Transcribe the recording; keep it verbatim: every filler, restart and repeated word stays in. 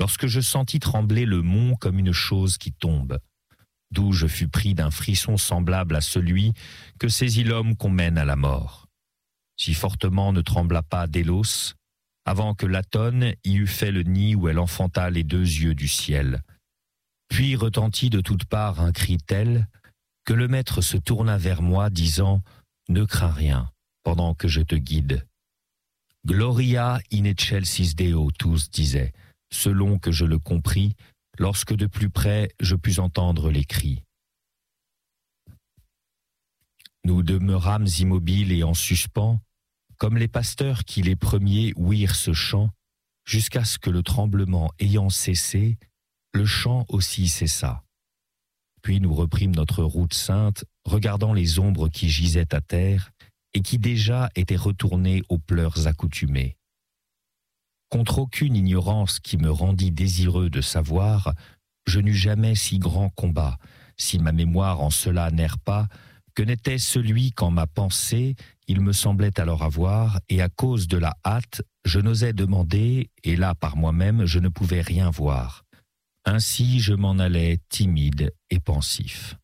lorsque je sentis trembler le mont comme une chose qui tombe, d'où je fus pris d'un frisson semblable à celui que saisit l'homme qu'on mène à la mort. Si fortement ne trembla pas Délos, avant que l'Atone y eût fait le nid où elle enfanta les deux yeux du ciel. Puis retentit de toutes parts un cri tel que le maître se tourna vers moi, disant « Ne crains rien, pendant que je te guide. » Gloria in excelsis Deo, tous disaient, selon que je le compris, lorsque de plus près je pus entendre les cris. Nous demeurâmes immobiles et en suspens, comme les pasteurs qui les premiers ouïrent ce chant, jusqu'à ce que le tremblement ayant cessé, le chant aussi cessa. Puis nous reprîmes notre route sainte, regardant les ombres qui gisaient à terre et qui déjà étaient retournées aux pleurs accoutumés. Contre aucune ignorance qui me rendit désireux de savoir, je n'eus jamais si grand combat, si ma mémoire en cela n'erre pas, que n'était celui qu'en ma pensée il me semblait alors avoir, et à cause de la hâte, je n'osais demander, et là par moi-même je ne pouvais rien voir. Ainsi je m'en allais timide et pensif.